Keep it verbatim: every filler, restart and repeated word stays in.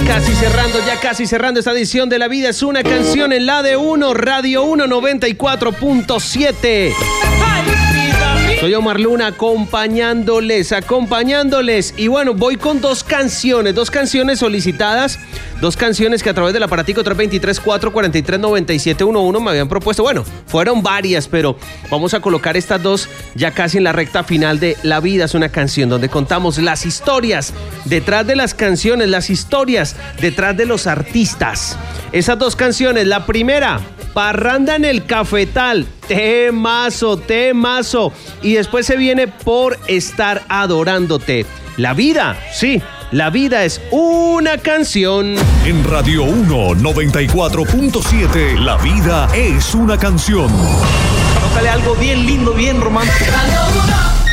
casi cerrando, ya casi cerrando esta edición de La Vida es una canción en la de uno, Radio uno noventa y cuatro punto siete. Soy Omar Luna acompañándoles, acompañándoles. Y bueno, voy con dos canciones, dos canciones solicitadas, dos canciones que a través del aparatico tres dos tres, cuatro cuatro tres, nueve siete uno uno me habían propuesto. Bueno, fueron varias, pero vamos a colocar estas dos ya casi en la recta final de La Vida es una canción, donde contamos las historias detrás de las canciones, las historias detrás de los artistas. Esas dos canciones, la primera, Parranda en el Cafetal, temazo, temazo. Y después se viene Por Estar Adorándote. La vida, sí, la vida es una canción. En Radio uno noventa y cuatro punto siete, La Vida es una canción. Tócale algo bien lindo, bien romántico. Radio uno.